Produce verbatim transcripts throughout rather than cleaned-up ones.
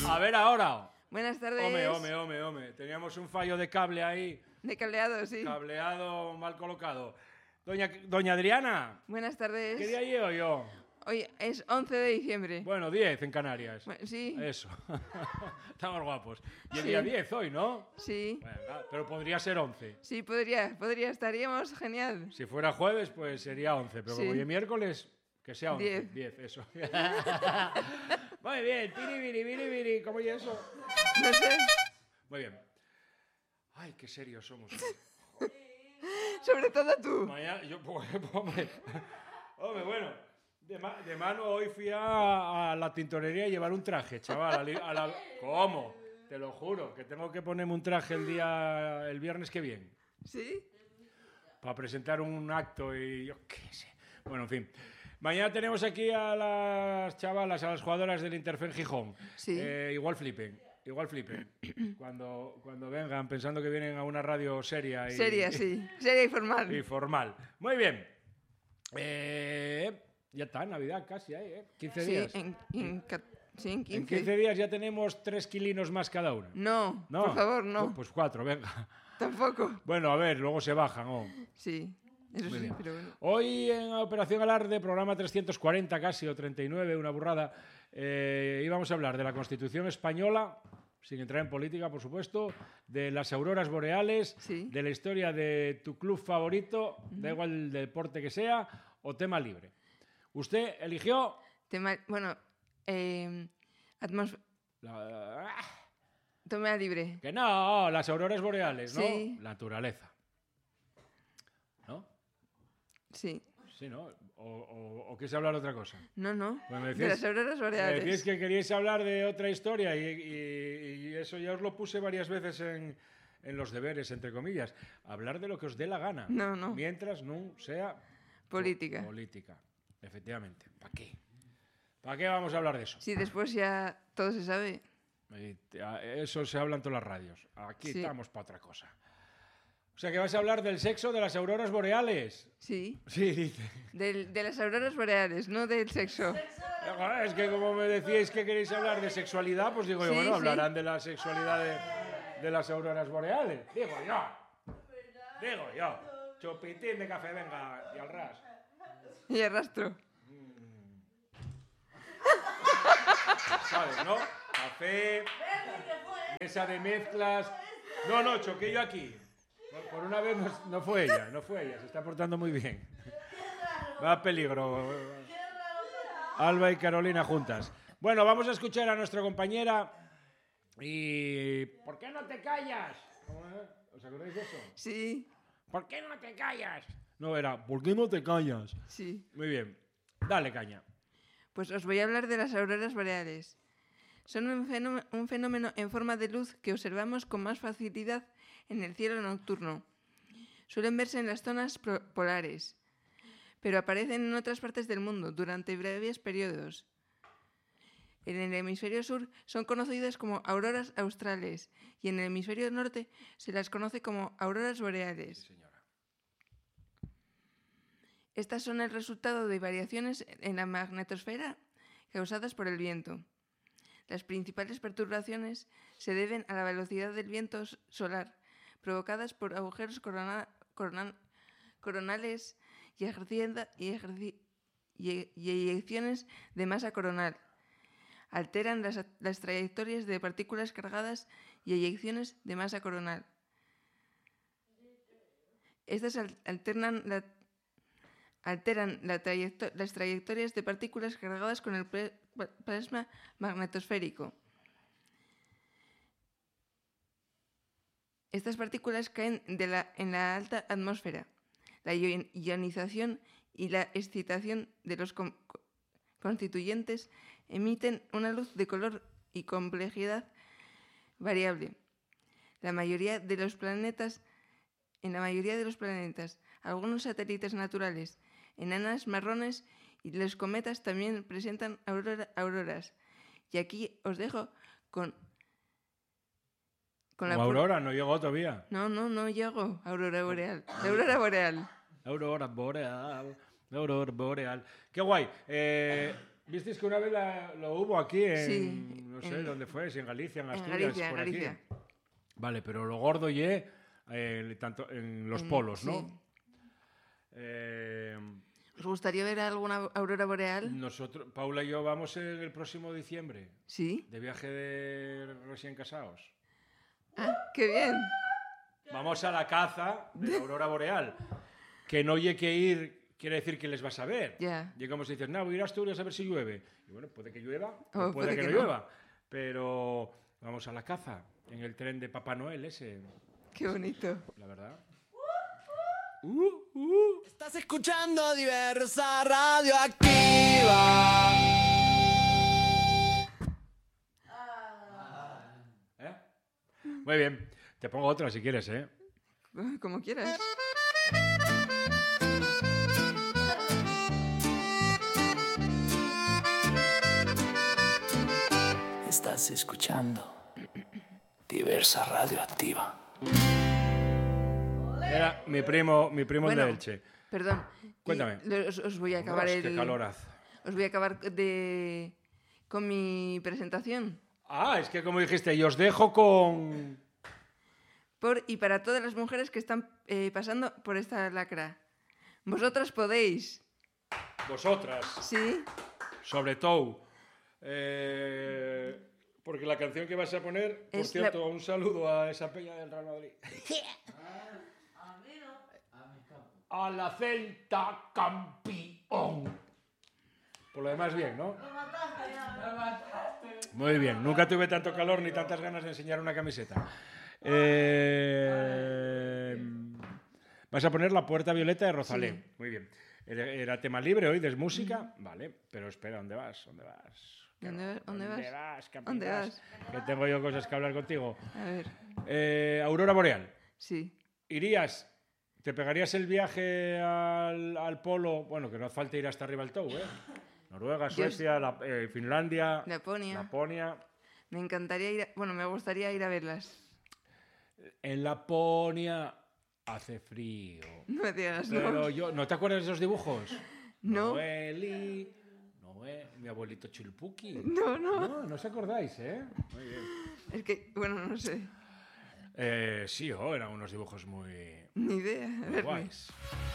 A ver ahora. Buenas tardes. Home, home, home, home. Teníamos un fallo de cable ahí. De cableado, sí. Cableado mal colocado. Doña, doña Adriana. Buenas tardes. ¿Qué día llevo yo? Hoy es once de diciembre. Bueno, diez en Canarias. Bueno, sí. Eso. Estamos guapos. Y el Sí. día diez hoy, ¿no? Sí. Venga, pero podría ser once. Sí, podría, podría, estaríamos genial. Si fuera jueves, pues sería once. Pero Sí. como hoy es miércoles, que sea once. Diez. diez, eso. Muy bien. Tiri, biri, biri, biri. ¿Cómo es eso? No sé. Muy bien. Ay, qué serios somos. Sobre todo tú. Mañana, yo, hombre, hombre, bueno, de, ma, de mano hoy fui a, a la tintorería a llevar un traje, chaval. A la, ¿Cómo? Te lo juro, que tengo que ponerme un traje el día, el viernes que viene. ¿Sí? Para presentar un acto y yo qué sé. Bueno, en fin. Mañana tenemos aquí a las chavalas, a las jugadoras del Interfen Gijón. Sí. Eh, igual flipen. Igual flipen. Cuando, cuando vengan pensando que vienen a una radio seria. Y, Seria, sí. Seria y formal. Y formal. Muy bien. Eh, ya está, Navidad casi, ¿eh? quince Sí, días. en, en, sí, en quince. En quince días ya tenemos tres kilinos más cada una. No, No, por favor, no. Pues, pues cuatro, venga. Tampoco. Bueno, a ver, luego se bajan. Oh. Sí, eso Muy sí, bien. pero bueno. Hoy en Operación Alarde, programa trescientos cuarenta casi, o treinta y nueve, una burrada, eh, íbamos a hablar de la Constitución Española, sin entrar en política, por supuesto, de las auroras boreales, Sí. de la historia de tu club favorito, uh-huh. Da igual el deporte que sea, o tema libre. Usted eligió... Tema, bueno, eh, atmósfera... La... Toma libre. Que no, las auroras boreales, ¿no? Sí. La naturaleza. ¿No? Sí. Sí, ¿no? ¿O, o, o quieres hablar de otra cosa? No, no. Pues me decías, de las auroras boreales. Me decís que queríais hablar de otra historia y, y, y eso ya os lo puse varias veces en, en los deberes, entre comillas. Hablar de lo que os dé la gana. No, no. Mientras no sea... Política. Po política, efectivamente. ¿Para qué? ¿Para qué vamos a hablar de eso? Sí, después ya todo se sabe. Eso se habla en todas las radios. Aquí Sí. estamos para otra cosa. O sea, que vas a hablar del sexo de las auroras boreales. Sí. Sí, dice. Del, de las auroras boreales, no del sexo. Es que como me decíais que queréis hablar de sexualidad, pues digo yo, Sí, bueno, sí. hablarán de la sexualidad de, de las auroras boreales. Digo yo. Digo yo. Chupitín de café, venga, y al ras. Y arrastro. ¿Sabes, no? Café, mesa de mezclas... No, no, choqué yo aquí. Por una vez no, no fue ella, no fue ella, se está portando muy bien. Va a peligro. Alba y Carolina juntas. Bueno, vamos a escuchar a nuestra compañera y... ¿Por qué no te callas? ¿Os acordáis de eso? Sí. ¿Por qué no te callas? No, era ¿por qué no te callas? Sí. Muy bien, dale caña. Pues os voy a hablar de las auroras boreales. Son un fenómeno, un fenómeno en forma de luz que observamos con más facilidad en el cielo nocturno. Suelen verse en las zonas polares, pero aparecen en otras partes del mundo durante breves periodos. En el hemisferio sur son conocidas como auroras australes y en el hemisferio norte se las conoce como auroras boreales. Sí, señora. Estas son el resultado de variaciones en la magnetosfera causadas por el viento. Las principales perturbaciones se deben a la velocidad del viento solar, provocadas por agujeros corona, corona, coronales y, y, y, y eyecciones de masa coronal. Alteran las, las trayectorias de partículas cargadas y eyecciones de masa coronal. Estas alternan la, alteran la trayecto, las trayectorias de partículas cargadas con el plasma magnetosférico. Estas partículas caen de la, en la alta atmósfera. La ionización y la excitación de los con, constituyentes emiten una luz de color y complejidad variable. La mayoría de los planetas, en la mayoría de los planetas, algunos satélites naturales, enanas marrones y los cometas también presentan aurora, auroras. Y aquí os dejo con... con la aurora, no llegó todavía. No, no, no llegó. Aurora boreal. La aurora boreal. Aurora boreal. Aurora boreal. Qué guay. Eh, ¿Visteis que una vez la- lo hubo aquí en, Sí, no sé en- dónde fue, si en Galicia, en en Asturias, Galicia, por en aquí? Galicia. Vale, pero lo gordo ye eh, tanto en los En- polos, ¿no? sí. Eh, ¿Os gustaría ver alguna aurora boreal? nosotros, Paula y yo vamos en el próximo diciembre Sí. de viaje de recién casados. Ah, qué bien. Vamos a la caza de la aurora boreal. Que no oye que ir quiere decir que les vas a ver. Ya. Y como si dices, no, voy a ir a Asturias a ver si llueve. Y bueno, puede que llueva, o O puede, puede que, que no no. llueva. Pero vamos a la caza en el tren de Papá Noel ese, Qué bonito. la verdad. Uh, uh. Estás escuchando Diversa Radioactiva. ¿Eh? Muy bien. Te pongo otra si quieres, ¿eh? Como quieras. Estás escuchando Diversa Radioactiva. Era mi primo, mi primo el Bueno, de Elche. Perdón. Cuéntame. Y lo- Os, os voy a acabar Dios, qué el. caloraz. Os voy a acabar de con mi presentación. Ah, es que como dijiste, y os dejo con... Por y para todas las mujeres que están eh, pasando por esta lacra. Vosotras podéis. Vosotras, Sí. sobre todo. Eh, porque la canción que vas a poner, por Es cierto, un saludo a esa peña del Real Madrid. A la Celta campeón. Por lo demás, bien, ¿no? Muy bien. Nunca tuve tanto calor ni tantas ganas de enseñar una camiseta. Eh, vas a poner La Puerta Violeta de Rosalén. Sí. Muy bien. Era, era tema libre hoy, de música. Vale, pero espera, ¿dónde vas? ¿Dónde vas? ¿Dónde va- dónde vas? vas? campi, ¿Dónde vas? Que tengo yo cosas que hablar contigo. A ver. Eh, Aurora Boreal. Sí. ¿Irías? ¿Te pegarías el viaje al, al polo? Bueno, que no hace falta ir hasta arriba al Tou, ¿eh? Noruega, Suecia, la- eh, Finlandia, Laponia. Laponia. Me encantaría ir. A, bueno, me gustaría ir a verlas. En Laponia hace frío. No me digas, ¿no? Pero yo, ¿no te acuerdas de esos dibujos? No. Noeli, Noé, mi abuelito Chulpuki. No, no. No, no os acordáis, ¿eh? Muy bien. Es que, bueno, no sé. Eh, sí, oh, eran unos dibujos muy, Ni idea. A muy ver. guays.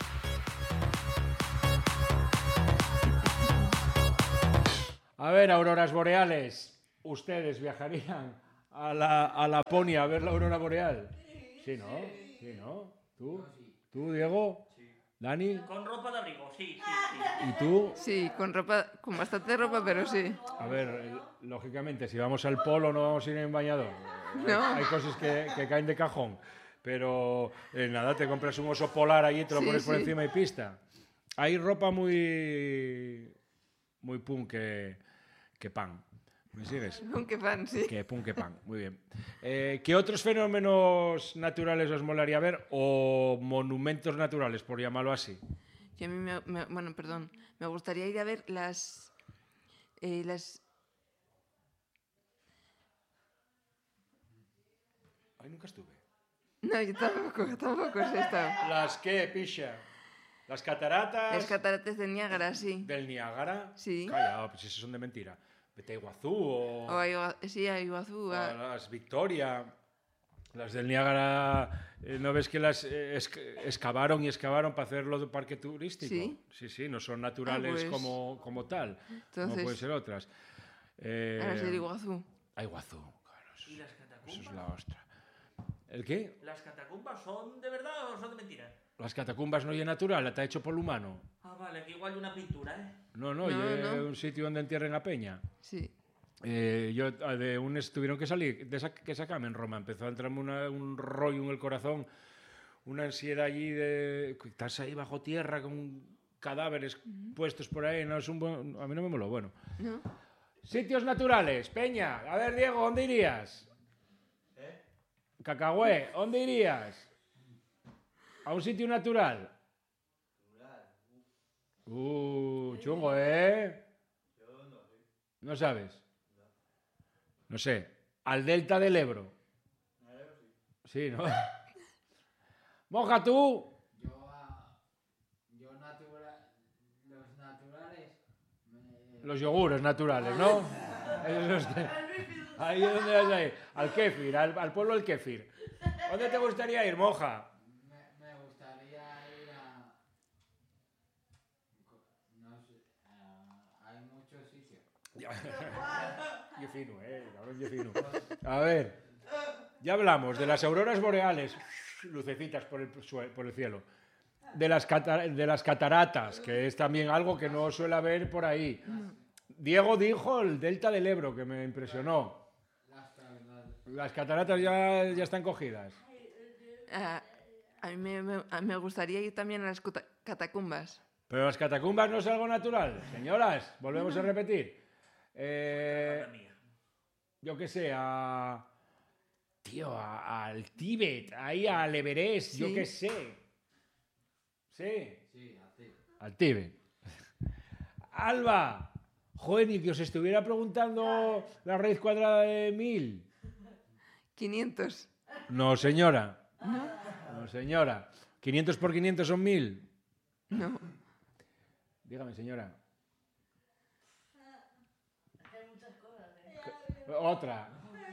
A ver, auroras boreales, ¿ustedes viajarían a la, a Laponia a ver la aurora boreal? Sí, ¿no? Sí, ¿no? ¿Tú? ¿Tú, Diego? ¿Dani? Con ropa de abrigo, sí, sí, sí. ¿Y tú? Sí, con ropa, con bastante ropa, pero sí. A ver, eh, lógicamente, si vamos al polo no vamos a ir en bañador. No. Hay, hay cosas que, que caen de cajón. Pero eh, nada, te compras un oso polar allí y te lo Sí, pones por sí. encima y pista. Hay ropa muy muy punk que, que pan. ¿Me sigues? Con qué fan, sí. Que punk que pan. Muy bien. Eh, ¿Qué otros fenómenos naturales os molaría ver o monumentos naturales, por llamarlo así? Yo a mí me, me- bueno, perdón, me gustaría ir a ver las, eh, las, Ay, nunca estuve. no, yo tampoco, tampoco he estado. ¿Las qué, picha? ¿Las cataratas? Las cataratas de Niágara, sí. ¿Del Niágara? Sí. Calla, pues esos son de mentira. Vete a Iguazú o, O a Igua- sí, a Iguazú. o a- a las Victoria. Las del Niágara, eh, ¿no ves que las eh, esc- excavaron y excavaron para hacerlo de parque turístico? Sí. Sí, sí, no son naturales pues, como, como tal. Como entonces- pueden ser otras. Eh, a las de Iguazú. a Iguazú, claro. Eso, ¿Y las eso catacumbas? es la ostra. ¿El qué? ¿Las catacumbas son de verdad o son de mentira? Las catacumbas no es natural, está hecho por el humano. Ah, vale, que igual de una pintura, ¿eh? No, no, No, es no. un sitio donde entierren a peña. Sí. Eh, yo ah, de un es- tuvieron que salir de esa, que sacarme en Roma. Empezó a entrarme una- un rollo en el corazón, una ansiedad allí de que estás ahí bajo tierra con cadáveres puestos por ahí. No es un buen- a mí no me moló. Bueno, ¿No? sitios naturales, Peña. A ver, Diego, ¿dónde irías? ¿Eh? Cacahué, ¿dónde irías? A un sitio natural. Uh, chungo, ¿eh? ¿No sabes? No sé. Al delta del Ebro. Sí, ¿no? Moja tú. Yo, a- yo natura- los naturales me, Los yogures naturales, ¿no? Esos los que- Ahí es donde vas a ir. Al kéfir, al, al pueblo del kéfir. ¿Dónde te gustaría ir, monja? Me, me gustaría ir a... No sé, a- hay muchos sitios. Yo fino, eh, cabrón, yo fino. A ver, ya hablamos de las auroras boreales, lucecitas por el, sue- por el cielo. De las, cata- de las cataratas, que es también algo que no suele haber por ahí. Diego dijo el delta del Ebro, que me impresionó. Las cataratas ya, ya están cogidas. Ah, a mí me, me- a- me gustaría ir también a las cuta- catacumbas. Pero las catacumbas no es algo natural. Señoras, volvemos a repetir. Eh, Madre mía. yo qué sé, a... Tío, a- al Tíbet, ahí al Everest, yo Sí. qué sé. Sí, Sí, a ti. al Tíbet. Alba, joder, ni que os estuviera preguntando la raíz cuadrada de mil. quinientos. No, señora. No, señora. ¿quinientos por quinientos son mil? No. Dígame, señora. Otra.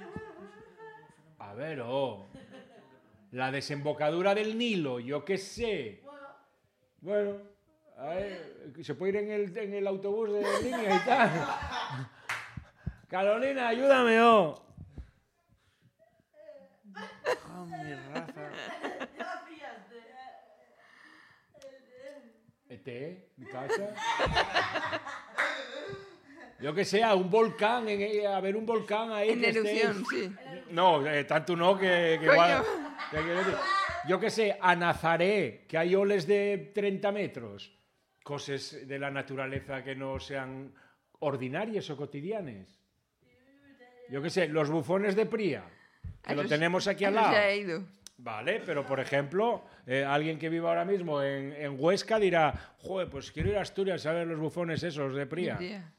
A ver, oh. La desembocadura del Nilo, yo qué sé. Bueno, a ver, se puede ir en el, en el autobús de línea y tal. Carolina, ayúdame, oh. Oh, mi raza. ¿Este? ¿Mi casa? Yo que sé, a un volcán, en- a ver un volcán ahí. En que esté- erupción, sí. No, eh, tanto no que, que Coño. igual. que quiero decir, yo que sé, a Nazaré, que hay oles de treinta metros. Cosas de la naturaleza que no sean ordinarias o cotidianas. Yo que sé, los bufones de Pría, que A lo esos- tenemos aquí a al esos lado. ya he ido. Vale, pero por ejemplo, eh, alguien que viva ahora mismo en, en Huesca dirá, joder, pues quiero ir a Asturias a ver los bufones esos de Pría. Ya.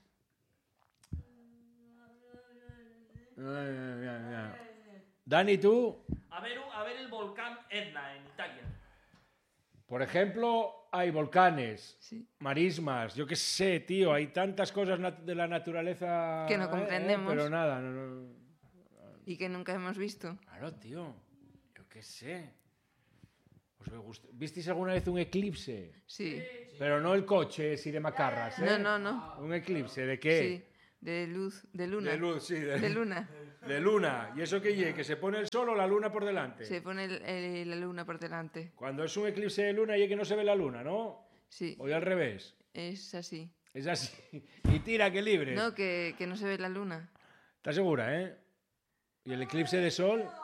Ay, ay, ay, ay. Dani, tú, A ver, un- a ver el volcán Etna en Italia. por ejemplo, hay volcanes, Sí. marismas, yo qué sé, tío, hay tantas cosas nat- de la naturaleza Que no eh, eh, comprendemos. pero nada, no, no. Y que nunca hemos visto. Claro, tío, yo qué sé. ¿Os me gust- ¿Visteis alguna vez un eclipse? Sí. Pero no el coche, sí de macarras, ¿eh? No, no, no. ¿Un eclipse de qué? Sí. De luz, de luna. De luz, sí, de, De luna. de luna. ¿Y eso qué lle? ¿Que se pone el sol o la luna por delante? Se pone el- el- la luna por delante. Cuando es un eclipse de luna y que no se ve la luna, ¿no? Sí. O al revés. Es así. Es así. Y tira que libre. No, que, que no se ve la luna. ¿Estás segura, eh? ¿Y el eclipse de sol?